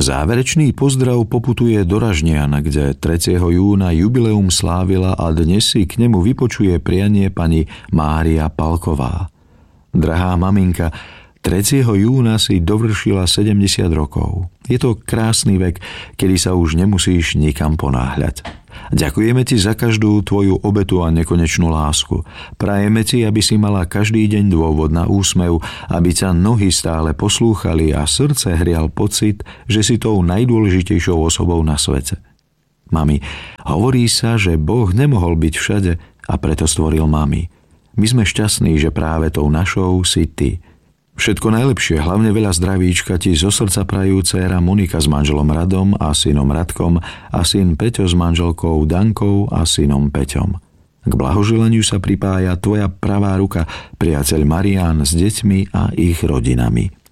Záverečný pozdrav poputuje do Ražnian, kde 3. júna jubileum slávila a dnes si k nemu vypočuje prianie pani Mária Palková. Drahá maminka, 3. júna si dovršila 70 rokov. Je to krásny vek, kedy sa už nemusíš nikam ponáhľať. Ďakujeme ti za každú tvoju obetu a nekonečnú lásku. Prajeme ti, aby si mala každý deň dôvod na úsmev, aby ťa nohy stále poslúchali a srdce hrial pocit, že si tou najdôležitejšou osobou na svete. Mami, hovorí sa, že Boh nemohol byť všade a preto stvoril mami. My sme šťastní, že práve tou našou si ty. Všetko najlepšie, hlavne veľa zdravíčka ti zo srdca prajú dcéra Monika s manželom Radom a synom Radkom a syn Peťo s manželkou Dankou a synom Peťom. K blahoželaniu sa pripája tvoja pravá ruka, priateľ Marián s deťmi a ich rodinami.